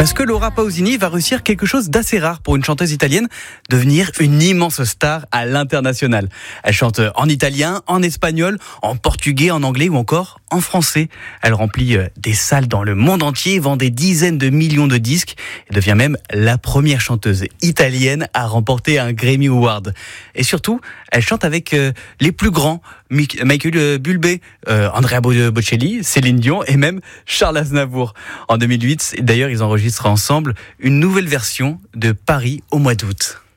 Parce que Laura Pausini va réussir quelque chose d'assez rare pour une chanteuse italienne, devenir une immense star à l'international. Elle chante en italien, en espagnol, en portugais, en anglais ou encore en français. Elle remplit des salles dans le monde entier, vend des dizaines de millions de disques et devient même la première chanteuse italienne à remporter un Grammy Award. Et surtout, elle chante avec les plus grands, Michael Bublé, Andrea Bocelli, Céline Dion et même Charles Aznavour. En 2008, d'ailleurs, ils enregistrent ensemble une nouvelle version de Paris au mois d'août.